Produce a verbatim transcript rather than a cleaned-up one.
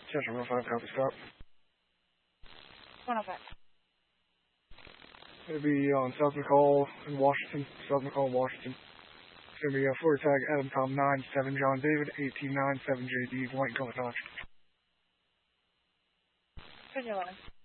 Chester one oh five, copy, stop. one oh five. It'll be on South McCall in Washington. South McCall, Washington. It's going to be a Florida tag Adam Tom nine seven John David eighteen nine seven J D White Color Dodge. Fifty eleven.